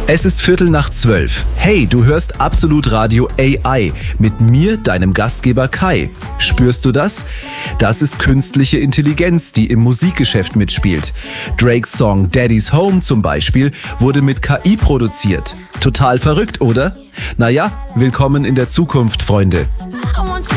Es ist 11:15. Hey, du hörst Absolut Radio AI mit mir, deinem Gastgeber Kai. Spürst du das? Das ist künstliche Intelligenz, die im Musikgeschäft mitspielt. Drakes Song Daddy's Home zum Beispiel wurde mit KI produziert. Total verrückt, oder? Naja, willkommen in der Zukunft, Freunde. I want you